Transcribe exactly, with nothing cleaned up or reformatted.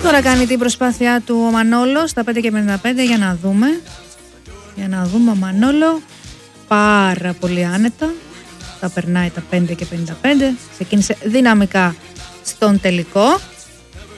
Τώρα κάνει την προσπάθειά του ο Μανόλος στα πέντε και πενήντα πέντε για να δούμε. Για να δούμε ο Μανόλο. Πάρα πολύ άνετα. Τα περνάει τα πέντε και πενήντα πέντε. Ξεκίνησε δυναμικά στον τελικό.